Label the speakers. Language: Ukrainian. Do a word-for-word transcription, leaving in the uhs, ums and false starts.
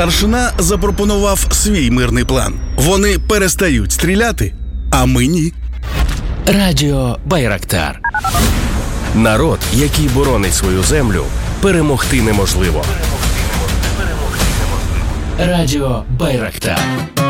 Speaker 1: Старшина запропонував свій мирний план. Вони перестають стріляти, а ми ні.
Speaker 2: Радіо Байрактар. Народ, який боронить свою землю, перемогти неможливо. Радіо Байрактар.